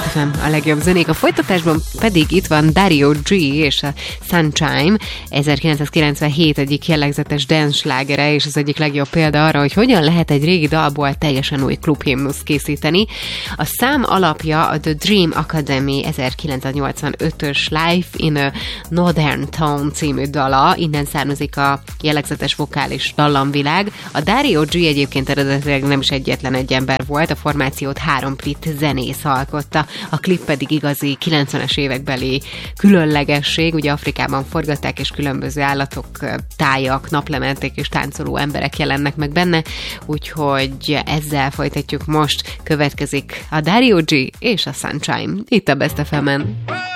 FM, a legjobb zenék. A folytatásban pedig itt van Dario G és a Sunshine, 1997 egyik jellegzetes dance slágere, és az egyik legjobb példa arra, hogy hogyan lehet egy régi dalból teljesen új klubhimnuszt készíteni. A szám alapja a The Dream Academy 1985-ös Life in a Northern Town című dala, innen származik a jellegzetes vokális dallamvilág. A Dario G egyébként eredetileg nem is egyetlen egy ember volt, a formációt 3 brit zenész alkotta, a klip pedig igazi 90-es évekbeli különlegesség, ugye Afrikában forgatták, és különböző állatok, tájak, naplementék és táncoló emberek jelennek meg benne, úgyhogy ezzel folytatjuk most, következik a Dario G és a Sunshine, itt a Best FM-en.